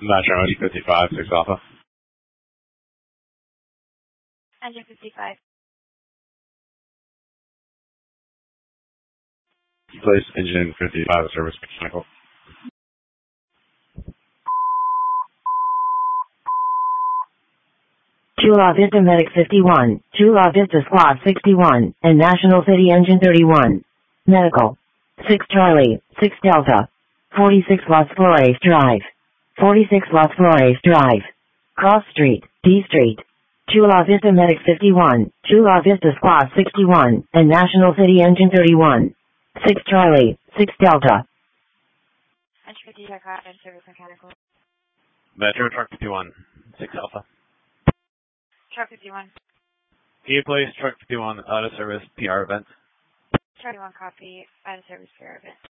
Metro 55, 6 Alpha. Engine 55. Place engine 55, service mechanical. Chula Vista Medic 51, Chula Vista Squad 61, and National City Engine 31. Medical. 6 Charlie, 6 Delta. 46 Las Flores Drive. 46 Las Flores Drive. Cross Street, D Street. Chula Vista Medic 51, Chula Vista Squad 61, and National City Engine 31. 6 Charlie, 6 Delta. Engine 50 aircraft and service mechanical. Metro Truck 51, 6 Alpha. Truck 51. Key place Truck 51, out of service, PR event. Truck 51 copy, out of service PR event.